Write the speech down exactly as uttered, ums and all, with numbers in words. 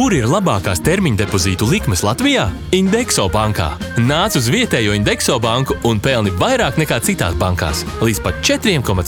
Kur ir labākās termiņa depozītu likmes Latvijā? Indexo bankā. Nāc uz vietējo Indexo banku un pelni vairāk nekā citās bankās. Līdz pat četri komats